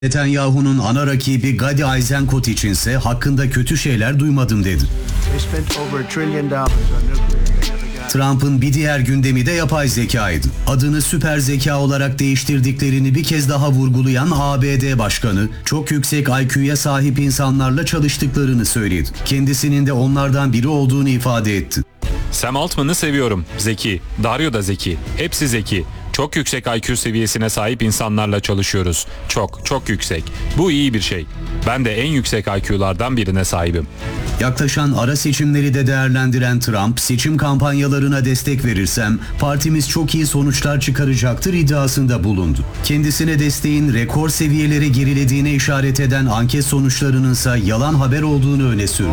Netanyahu'nun ana rakibi Gadi Eisenkot içinse hakkında kötü şeyler duymadım dedi. Trump'ın bir diğer gündemi de yapay zekaydı. Adını süper zeka olarak değiştirdiklerini bir kez daha vurgulayan ABD Başkanı, çok yüksek IQ'ya sahip insanlarla çalıştıklarını söyledi. Kendisinin de onlardan biri olduğunu ifade etti. Sam Altman'ı seviyorum. Zeki. Dario da zeki. Hepsi zeki. Çok yüksek IQ seviyesine sahip insanlarla çalışıyoruz. Çok yüksek. Bu iyi bir şey. Ben de en yüksek IQ'lardan birine sahibim. Yaklaşan ara seçimleri de değerlendiren Trump, seçim kampanyalarına destek verirsem partimiz çok iyi sonuçlar çıkaracaktır iddiasında bulundu. Kendisine desteğin rekor seviyelere gerilediğine işaret eden anket sonuçlarının ise yalan haber olduğunu öne sürdü.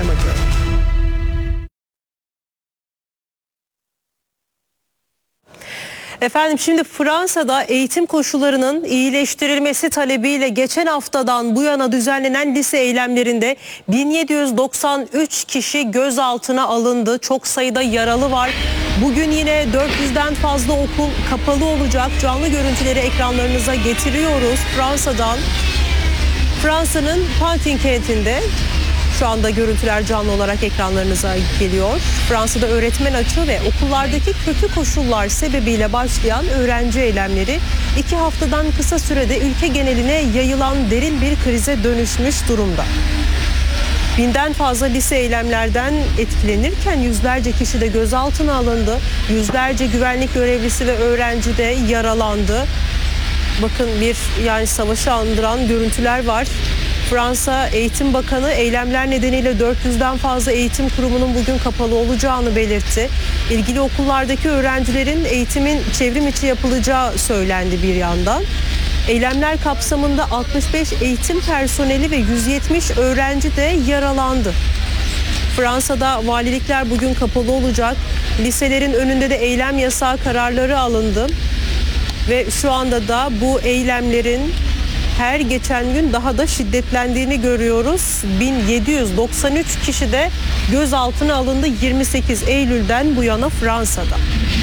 Efendim şimdi Fransa'da eğitim koşullarının iyileştirilmesi talebiyle geçen haftadan bu yana düzenlenen lise eylemlerinde 1793 kişi gözaltına alındı. Çok sayıda yaralı var. Bugün yine 400'den fazla okul kapalı olacak. Canlı görüntüleri ekranlarınıza getiriyoruz. Fransa'nın Pantin kentinde şu anda görüntüler canlı olarak ekranlarınıza geliyor. Fransa'da öğretmen açığı ve okullardaki kötü koşullar sebebiyle başlayan öğrenci eylemleri 2 haftadan kısa sürede ülke geneline yayılan derin bir krize dönüşmüş durumda. 1000'den fazla lise eylemlerden etkilenirken yüzlerce kişi de gözaltına alındı. Yüzlerce güvenlik görevlisi ve öğrenci de yaralandı. Bakın savaşı andıran görüntüler var. Fransa Eğitim Bakanı eylemler nedeniyle 400'den fazla eğitim kurumunun bugün kapalı olacağını belirtti. İlgili okullardaki öğrencilerin eğitimin çevrim içi yapılacağı söylendi bir yandan. Eylemler kapsamında 65 eğitim personeli ve 170 öğrenci de yaralandı. Fransa'da valilikler bugün kapalı olacak. Liselerin önünde de eylem yasağı kararları alındı. Ve şu anda da bu eylemlerin her geçen gün daha da şiddetlendiğini görüyoruz. 1793 kişi de gözaltına alındı 28 Eylül'den bu yana Fransa'da.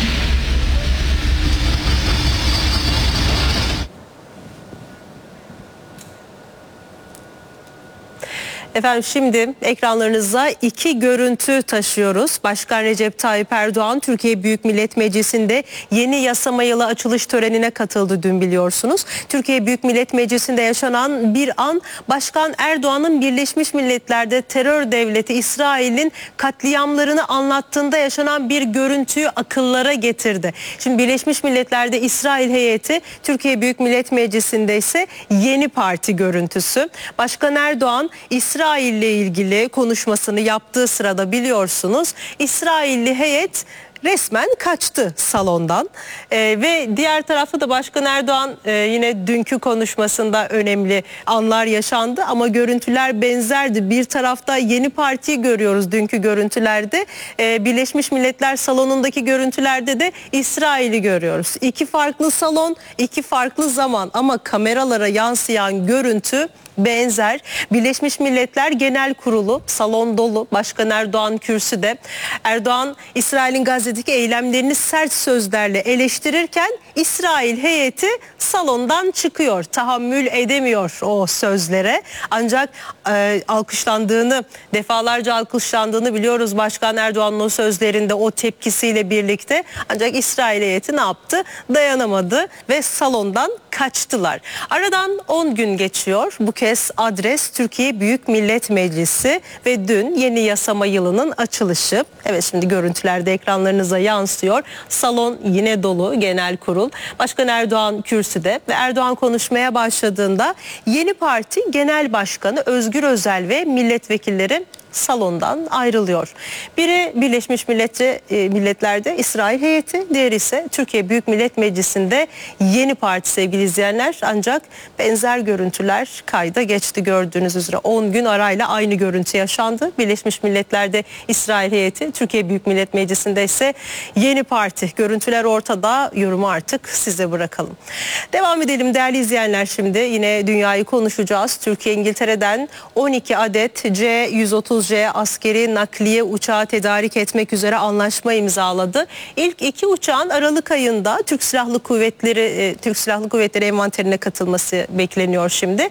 Efendim şimdi ekranlarınıza 2 görüntü taşıyoruz. Başkan Recep Tayyip Erdoğan Türkiye Büyük Millet Meclisi'nde yeni yasama yılı açılış törenine katıldı dün biliyorsunuz. Türkiye Büyük Millet Meclisi'nde yaşanan bir an Başkan Erdoğan'ın Birleşmiş Milletler'de terör devleti İsrail'in katliamlarını anlattığında yaşanan bir görüntüyü akıllara getirdi. Şimdi Birleşmiş Milletler'de İsrail heyeti, Türkiye Büyük Millet Meclisi'nde ise yeni parti görüntüsü. Başkan Erdoğan İsrail'le ilgili konuşmasını yaptığı sırada biliyorsunuz İsrailli heyet resmen kaçtı salondan ve diğer tarafta da Başkan Erdoğan yine dünkü konuşmasında önemli anlar yaşandı ama görüntüler benzerdi. Bir tarafta yeni partiyi görüyoruz dünkü görüntülerde, Birleşmiş Milletler salonundaki görüntülerde de İsrail'i görüyoruz. 2 farklı salon, 2 farklı zaman ama kameralara yansıyan görüntü benzer. Birleşmiş Milletler Genel Kurulu salon dolu. Başkan Erdoğan kürsüde. Erdoğan İsrail'in Gazze'deki eylemlerini sert sözlerle eleştirirken İsrail heyeti salondan çıkıyor. Tahammül edemiyor o sözlere. Ancak defalarca alkışlandığını biliyoruz Başkan Erdoğan'ın o sözlerinde, o tepkisiyle birlikte. Ancak İsrail heyeti ne yaptı? Dayanamadı ve salondan kaçtılar. Aradan 10 gün geçiyor. Bu kez adres Türkiye Büyük Millet Meclisi ve dün yeni yasama yılının açılışı. Evet, şimdi görüntülerde ekranlarınıza yansıyor. Salon yine dolu, genel kurul. Başkan Erdoğan kürsüde ve Erdoğan konuşmaya başladığında yeni parti genel başkanı Özgür Özel ve milletvekilleri salondan ayrılıyor. Biri Birleşmiş Milletler'de İsrail heyeti, diğeri ise Türkiye Büyük Millet Meclisi'nde yeni parti sevgili izleyenler. Ancak benzer görüntüler kayda geçti gördüğünüz üzere. 10 gün arayla aynı görüntü yaşandı. Birleşmiş Milletler'de İsrail heyeti, Türkiye Büyük Millet Meclisi'nde ise yeni parti. Görüntüler ortada, yorumu artık size bırakalım. Devam edelim değerli izleyenler, şimdi yine dünyayı konuşacağız. Türkiye İngiltere'den 12 adet C-130 F-35J askeri nakliye uçağı tedarik etmek üzere anlaşma imzaladı. İlk 2 uçağın Aralık ayında Türk Silahlı Kuvvetleri envanterine katılması bekleniyor şimdi.